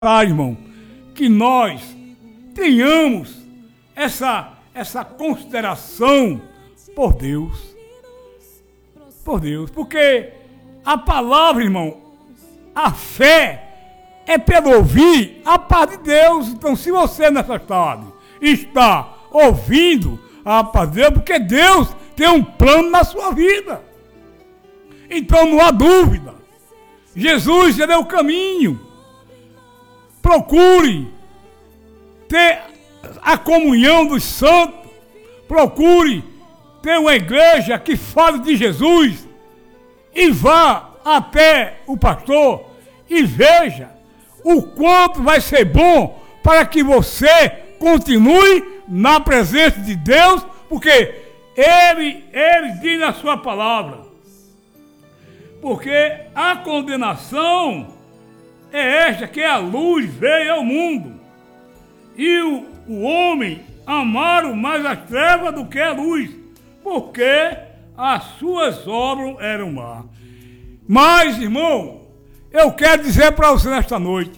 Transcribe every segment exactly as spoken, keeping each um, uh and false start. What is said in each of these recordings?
Ah, irmão, que nós tenhamos essa, essa consideração por Deus. Por Deus. Porque a palavra, irmão, a fé é pelo ouvir a paz de Deus. Então, se você nessa tarde está ouvindo a paz de Deus, porque Deus tem um plano na sua vida. Então, não há dúvida. Jesus, ele é o caminho. Procure ter a comunhão dos santos. Procure ter uma igreja que fale de Jesus. E vá até o pastor e veja o quanto vai ser bom para que você continue na presença de Deus, porque Ele, Ele diz na sua palavra. Porque a condenação é esta, que a luz veio ao mundo, e o, o homem amaram mais as trevas do que a luz, porque as suas obras eram más. Mas, irmão, eu quero dizer para você nesta noite,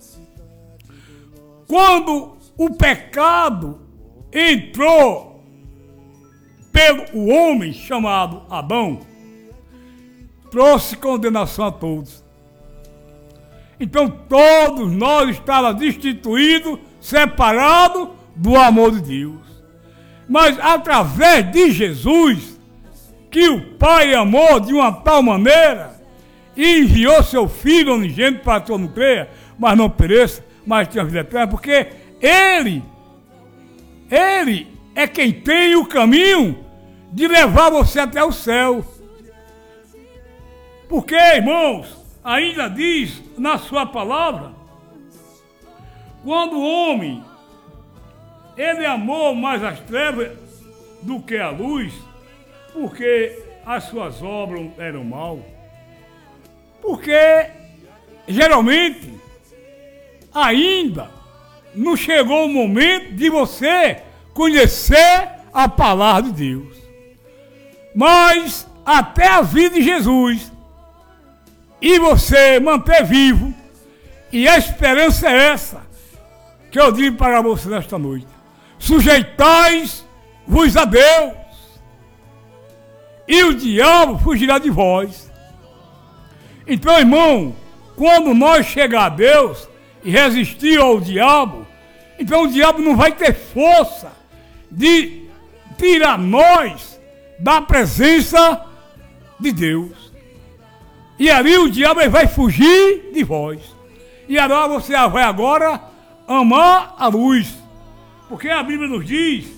quando o pecado entrou pelo homem chamado Adão, trouxe condenação a todos. Então todos nós estávamos destituídos, separados do amor de Deus. Mas através de Jesus, que o Pai amou de uma tal maneira, e enviou seu Filho unigênito para que eu não creia, mas não pereça, mas tenha vida eterna, porque Ele, Ele é quem tem o caminho de levar você até o céu. Porque, irmãos, ainda diz na sua palavra, quando o homem, ele amou mais as trevas do que a luz, porque as suas obras eram mal. Porque, geralmente, ainda não chegou o momento de você conhecer a palavra de Deus. Mas, até a vida de Jesus, e você manter vivo, e a esperança é essa, que eu digo para você nesta noite: sujeitais-vos a Deus, e o diabo fugirá de vós. Então, irmão, quando nós chegar a Deus e resistir ao diabo, então o diabo não vai ter força de tirar nós da presença de Deus. E ali o diabo vai fugir de vós. E agora você vai agora amar a luz. Porque a Bíblia nos diz,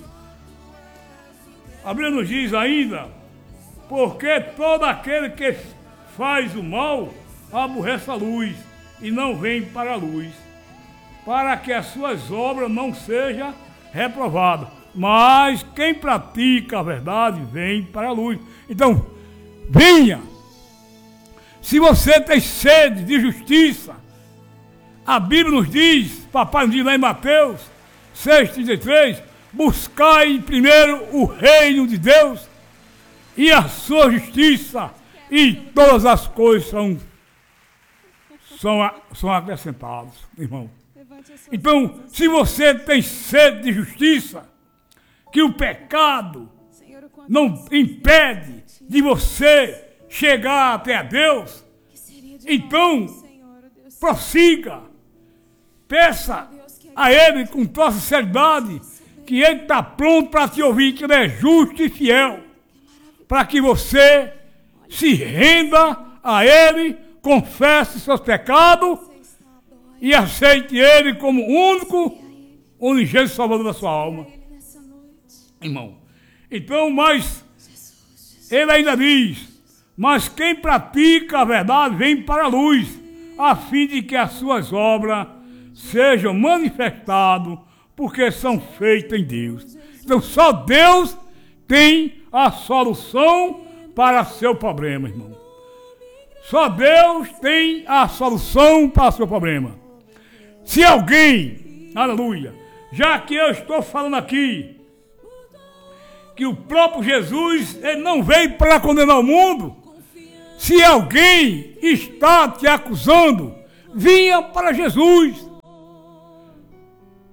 a Bíblia nos diz ainda, porque todo aquele que faz o mal aborrece a luz e não vem para a luz, para que as suas obras não sejam reprovadas. Mas quem pratica a verdade vem para a luz. Então, venha. Se você tem sede de justiça, a Bíblia nos diz, papai nos diz lá em Mateus seis, trinta e três, buscai primeiro o reino de Deus e a sua justiça, e todas as coisas são, são, são acrescentadas, irmão. Então, se você tem sede de justiça, que o pecado não impede de você chegar até a Deus, então prossiga, peça a Ele com toda sinceridade, que Ele está pronto para te ouvir, que Ele é justo e fiel, para que você se renda a Ele, confesse seus pecados e aceite Ele como único unigênito salvador da sua alma, irmão. Então, mas Ele ainda diz: mas quem pratica a verdade vem para a luz, a fim de que as suas obras sejam manifestadas, porque são feitas em Deus. Então só Deus tem a solução para seu problema, irmão. Só Deus tem a solução para o seu problema. Se alguém, aleluia, já que eu estou falando aqui, que o próprio Jesus, ele não veio para condenar o mundo. Se alguém está te acusando, vinha para Jesus.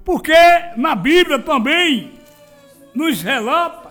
Porque na Bíblia também nos relata,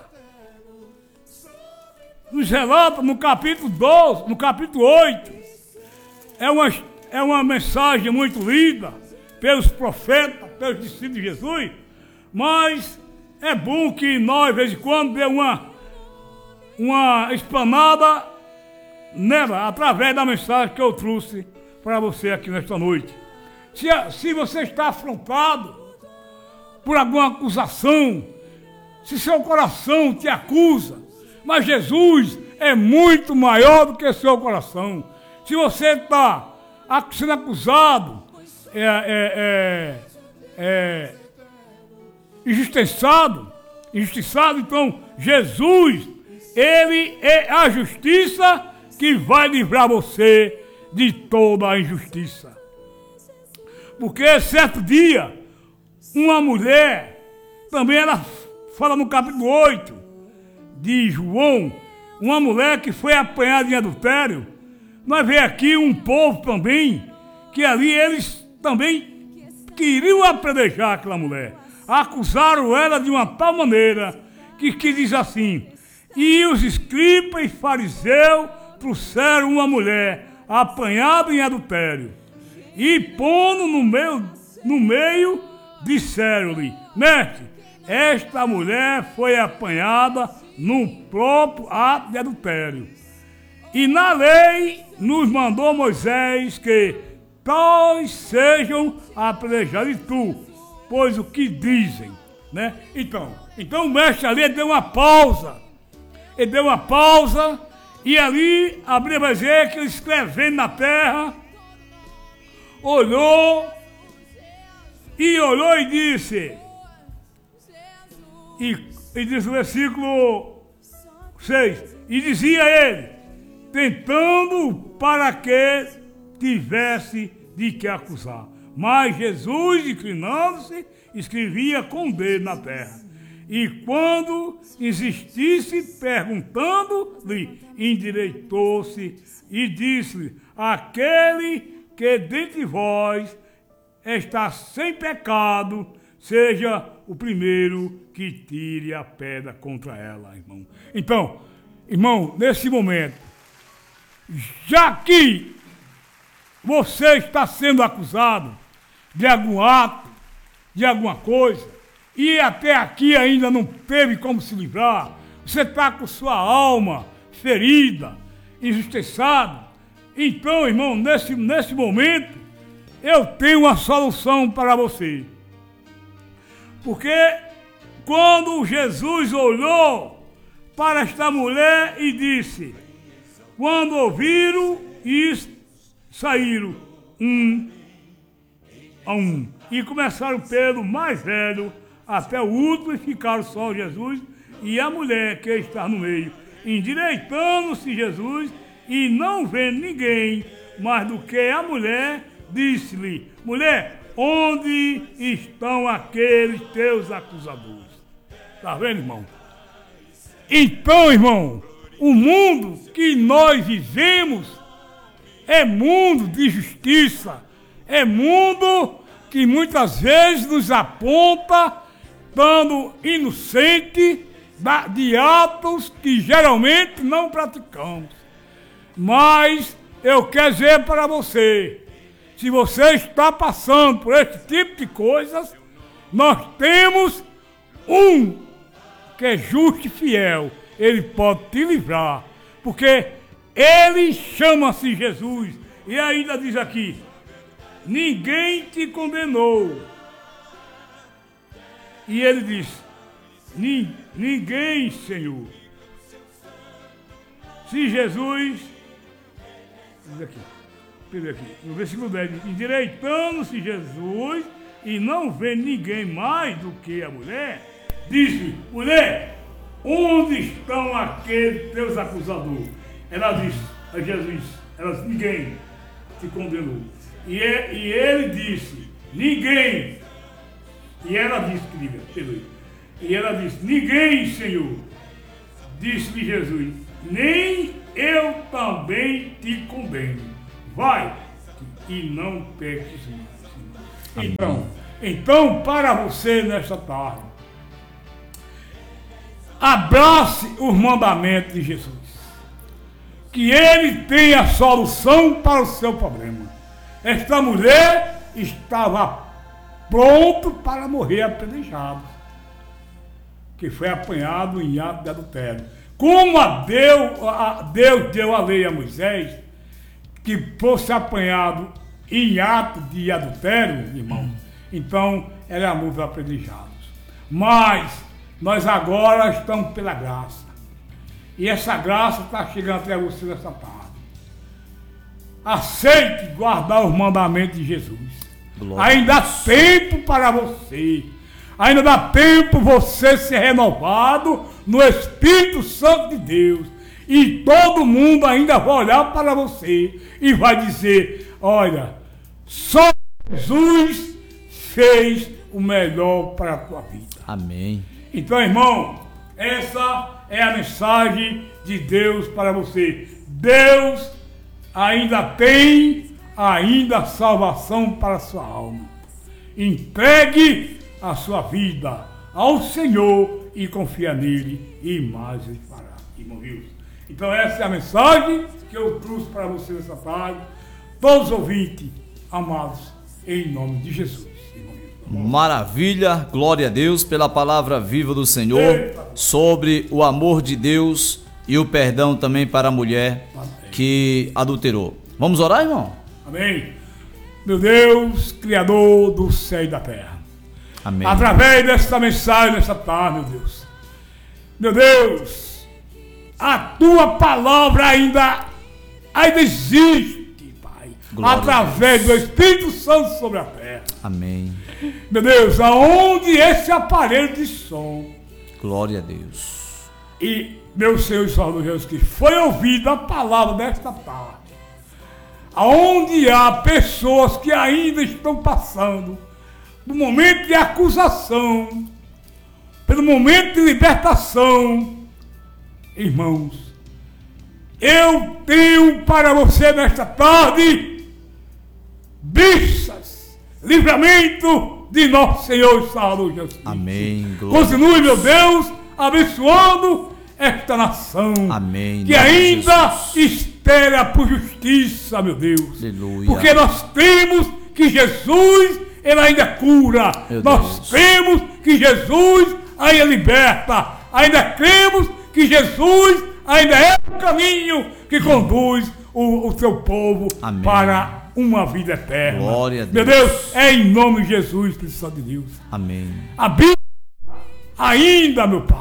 nos relata no capítulo doze, no capítulo oito, é uma, é uma mensagem muito lida pelos profetas, pelos discípulos de Jesus, mas é bom que nós, de vez em quando, dê uma, uma explanada nela, através da mensagem que eu trouxe para você aqui nesta noite. Se, se você está afrontado por alguma acusação, se seu coração te acusa, mas Jesus é muito maior do que seu coração. Se você está sendo acusado, é, é, é, é, injustiçado, injustiçado, então Jesus, Ele é a justiça que vai livrar você de toda a injustiça. Porque certo dia, uma mulher, também ela fala no capítulo oito de João, uma mulher que foi apanhada em adultério. Nós vemos aqui um povo também, que ali eles também queriam apedrejar aquela mulher. Acusaram ela de uma tal maneira que, que diz assim: e os escribas e fariseus trouxeram uma mulher apanhada em adultério, e pondo no meio, no meio disseram-lhe: mestre, esta mulher foi apanhada no próprio ato de adultério. E na lei nos mandou Moisés que tais sejam apedrejados. E tu, pois o que dizem, né? Então, então o mestre ali deu uma pausa. Ele deu uma pausa e ali a Bíblia vai dizer que ele, escrevendo na terra, olhou e olhou e disse, e, e diz o versículo seis, e dizia ele, tentando para que tivesse de que acusar. Mas Jesus, inclinando-se, escrevia com o dedo na terra. E quando insistisse, perguntando-lhe, endireitou-se e disse-lhe: aquele que dentre vós está sem pecado, seja o primeiro que tire a pedra contra ela, irmão. Então, irmão, nesse momento, já que você está sendo acusado de algum ato, de alguma coisa, e até aqui ainda não teve como se livrar, você está com sua alma ferida, injustiçado, então, irmão, nesse, nesse momento, eu tenho uma solução para você. Porque quando Jesus olhou para esta mulher e disse, quando ouviram isso, saíram um a um, e começaram pelo mais velho até o último, e ficaram só Jesus e a mulher que está no meio, endireitando-se Jesus, e não vendo ninguém mais do que a mulher, disse-lhe: mulher, onde estão aqueles teus acusadores? Está vendo, irmão? Então, irmão, o mundo que nós vivemos é mundo de justiça, é mundo que muitas vezes nos aponta dando inocente de atos que geralmente não praticamos. Mas eu quero dizer para você, se você está passando por esse tipo de coisas, nós temos um que é justo e fiel. Ele pode te livrar, porque ele chama-se Jesus. E ainda diz aqui, ninguém te condenou. E ele diz, ninguém, Senhor. Se Jesus, diz aqui, diz aqui, no versículo dez, endireitando-se Jesus e não vendo ninguém mais do que a mulher, disse, mulher, onde estão aqueles teus acusadores? Ela disse a Jesus, ela disse, ninguém te condenou. E, e ele disse, ninguém. E ela disse, querida, e ela disse, ninguém, Senhor. Disse-lhe Jesus, nem eu também te condeno. Vai e não peques mais. Então, Então, para você nesta tarde, abrace os mandamentos de Jesus. Que ele tem a solução para o seu problema. Esta mulher estava pronto para morrer apedrejado, que foi apanhado em ato de adultério. Como a Deus, a Deus deu a lei a Moisés, que fosse apanhado em ato de adultério, irmão, então ela morreu apedrejado. Mas nós agora estamos pela graça. E essa graça está chegando até você nessa tarde. Aceite guardar os mandamentos de Jesus. Glória. Ainda há tempo para você. Ainda dá tempo você ser renovado no Espírito Santo de Deus. E todo mundo ainda vai olhar para você e vai dizer: olha, só Jesus fez o melhor para a tua vida. Amém. Então, irmão, essa é a mensagem de Deus para você. Deus ainda tem ainda salvação para a sua alma. Entregue a sua vida ao Senhor e confia nele, e mais ele fará. Irmão Wilson. Então essa é a mensagem que eu trouxe para você nessa tarde. Todos os ouvintes amados, em nome de Jesus. Maravilha, glória a Deus pela palavra viva do Senhor sobre o amor de Deus e o perdão também para a mulher que adulterou. Vamos orar, irmão? Amém. Meu Deus, Criador do céu e da terra. Amém. Através desta mensagem, nesta tarde, meu Deus. Meu Deus, a tua palavra ainda, ainda existe, Pai. Glória através do Espírito Santo sobre a terra. Amém. Meu Deus, aonde esse aparelho de som. Glória a Deus. E, meu Senhor e Salvador Jesus Cristo, foi ouvida a palavra desta tarde. Aonde há pessoas que ainda estão passando no momento de acusação, pelo momento de libertação, irmãos, eu tenho para você nesta tarde bênçãos, livramento de nosso Senhor e Salvador Jesus Cristo. Amém. Continue, meu Deus, abençoando esta nação. Amém. Que ainda espera por justiça, meu Deus. Aleluia. Porque nós temos que Jesus, ele ainda cura. Meu nós Deus. temos que Jesus ainda liberta. Ainda cremos que Jesus ainda é o caminho que conduz o, o seu povo. Amém. Para uma vida eterna. Glória a Deus. Meu Deus, é em nome de Jesus, Espírito Santo de Deus. Amém. A Bíblia ainda, meu Pai,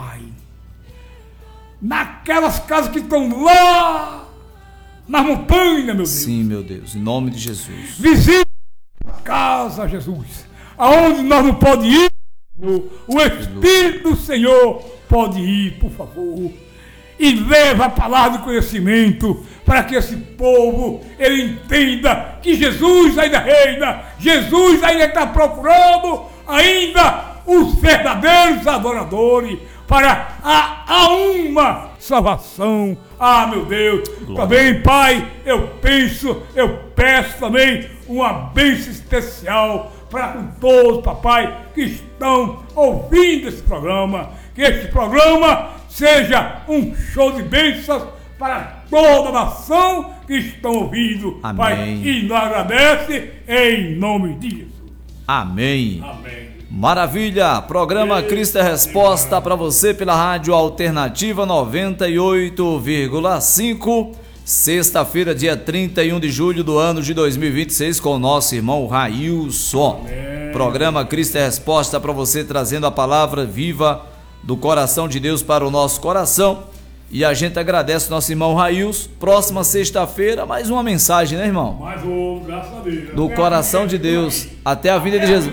naquelas casas que estão lá na montanha, meu Deus. Sim, meu Deus, em nome de Jesus. Visita a casa, Jesus, aonde nós não podemos ir, o Espírito do Senhor pode ir, por favor, e leva a palavra de conhecimento para que esse povo ele entenda que Jesus ainda reina, Jesus ainda está procurando ainda os verdadeiros adoradores para a, a uma salvação. Ah, meu Deus. Glória. Também, Pai, eu penso, eu peço também uma bênção especial para com todos, papai, que estão ouvindo esse programa. Que este programa seja um show de bênçãos para toda a nação que estão ouvindo. Amém. Pai, e nos agradece em nome de Jesus. Amém. Amém. Maravilha, programa Cristo é Resposta para você pela Rádio Alternativa noventa e oito vírgula cinco, sexta-feira, dia trinta e um de julho do ano de dois mil e vinte e seis, com o nosso irmão Railson. Amém. Programa Cristo é Resposta para você, trazendo a palavra viva do coração de Deus para o nosso coração. E a gente agradece o nosso irmão Railson. Próxima sexta-feira, mais uma mensagem, né, irmão? Mais um, graças a Deus. Do coração de Deus até a vida de Jesus.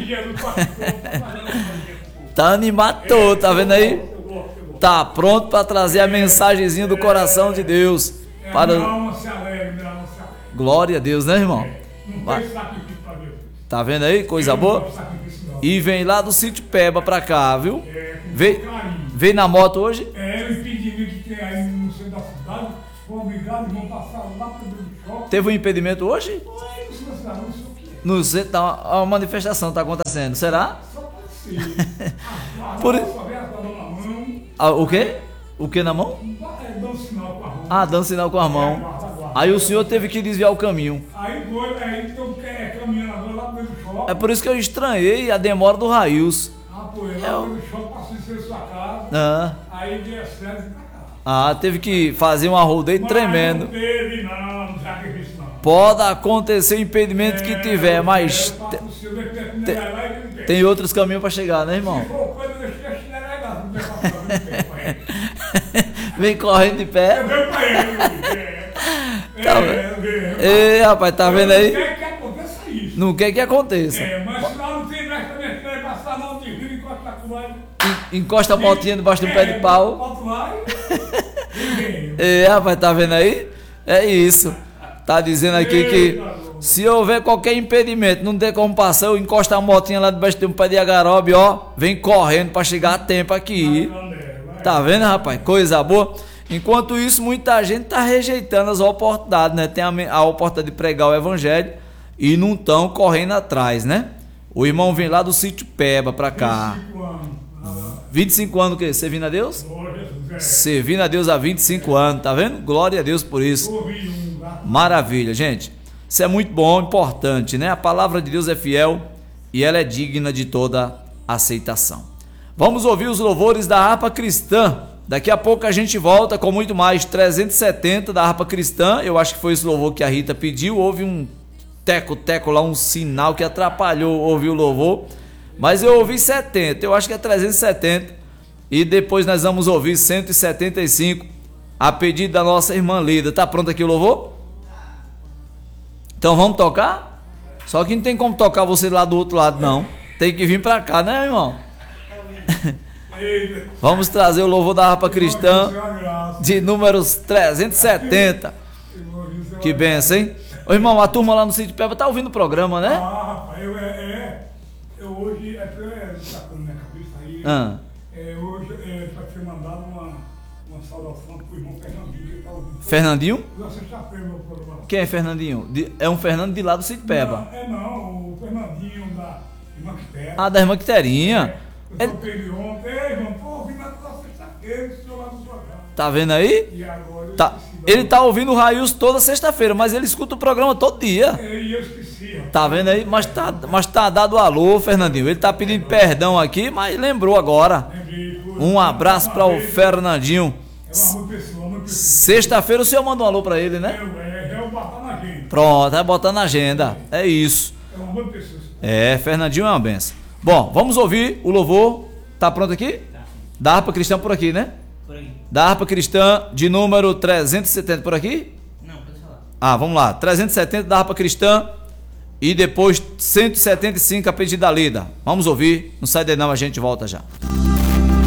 Tá animado todo, tá vendo aí? Tá pronto para trazer a mensagenzinha do coração de Deus. Para... Glória a Deus, né, irmão? Tá vendo aí? Coisa boa. E vem lá do sítio Peba pra cá, viu? Vem, vem na moto hoje? É, o impedimento que tem aí no centro da cidade. Vão obrigado, vão passar lá para o shopping. Teve um impedimento hoje? Não sei da cidade, não sei o que é. No centro tá uma, uma manifestação está acontecendo, será? Só pode ser. Ah, Por- só vê a dona na mão, Ah, o quê? O que na mão? é, dando sinal com a mão. Ah, dando sinal com a mão. Guarda, guarda. Aí o senhor teve que desviar o caminho. Aí foi, aí tô é, caminhando agora lá dentro do shopping. É por isso que eu estranhei a demora do Rails. Ah, pô, lá É o- dentro do shopping, passei em sua casa. Ah, Aí deu certo e pra cá. ah, teve que fazer um arrodeio Mas tremendo. Não teve, não, não já teve isso, não. Pode acontecer o impedimento que tiver, mas É, te- passa o seu, deixa eu ver, lá e ele tem. tem outros caminhos para chegar, né, irmão? Se for coisa, deixa eu chinelar, não tem passado, não tem pra ele. Vem correndo de Eu pé. dei pra ele, é. Tá É, é, é. Ei, rapaz, tá vendo Eu aí? não quero que aconteça isso. Não quer que aconteça. É, mas se lá não tem mais também, se vai passar não, de rio, encosta com lá. En- Encosta a motinha debaixo de um pé de pau. Bota lá e... Ei, rapaz, tá vendo aí? É isso. Tá dizendo aqui que se houver qualquer impedimento, não tem como passar, eu encosto a motinha lá debaixo de um pé de agarobe, ó, vem correndo pra chegar a tempo aqui. Tá vendo, rapaz? Coisa boa. Enquanto isso, muita gente tá rejeitando as oportunidades, né? Tem a, me- a oportunidade de pregar o evangelho e não estão correndo atrás, né? O irmão vem lá do sítio Peba pra cá. vinte e cinco anos, o quê? Servindo a Deus? Servindo a Deus há vinte e cinco anos, tá vendo? Glória a Deus por isso. Maravilha, gente. Isso é muito bom, importante, né? A palavra de Deus é fiel e ela é digna de toda aceitação. Vamos ouvir os louvores da harpa cristã. Daqui a pouco a gente volta com muito mais. Trezentos e setenta da harpa cristã. Eu acho que foi esse louvor que a Rita pediu. Houve um teco-teco lá, um sinal que atrapalhou ouvir o louvor. Mas eu ouvi setenta, eu acho que é trezentos e setenta. E depois nós vamos ouvir cento e setenta e cinco, a pedido da nossa irmã Lida. Tá pronto aqui o louvor? Então vamos tocar? Só que não tem como tocar você lá do outro lado, não. Tem que vir pra cá, né, irmão? Vamos trazer o louvor da harpa cristã de números trezentos e setenta. Que benção, hein? Ô irmão, a turma lá no sítio Peba tá ouvindo o programa, né? Ah, rapaz, eu, é, é, eu hoje, é, é, tá na minha cabeça aí, Ah. é, hoje é, vai ser mandado uma, uma saudação pro irmão Fernandinho, que tá ouvindo. Fernandinho? Na sexta-feira, meu programa. Quem é Fernandinho? De- é um Fernando de lá do sítio Peba. Não, é não, o Fernandinho da irmã Quitera. Ah, da irmã Quiterinha. Eu Ele- sou ele ontem, ei, irmão, tô ouvindo na sexta-feira, o senhor lá no programa. Tá vendo aí? E agora eu Tá. esqueci. Ele tá ouvindo o Raios toda sexta-feira, mas ele escuta o programa todo dia. É, e eu esqueci, rapaz. Tá vendo aí? Mas tá, mas tá dado alô, Fernandinho. Ele tá pedindo perdão aqui, mas lembrou agora. Lembrei, pô. Um abraço para o Fernandinho. É uma boa pessoa, uma pessoa. Sexta-feira o senhor manda um alô para ele, né? É, é, é o botar na agenda. Pronto, vai botar na agenda. É isso. É uma boa pessoa. É, Fernandinho é uma benção. Bom, vamos ouvir o louvor. Tá pronto aqui? Da harpa cristã por aqui, né? Por aí. Da harpa cristã de número trezentos e setenta por aqui? Não, pode falar. Ah, vamos lá. trezentos e setenta da harpa cristã e depois cento e setenta e cinco a pedido da Lida. Vamos ouvir. Não sai daí não, a gente volta já.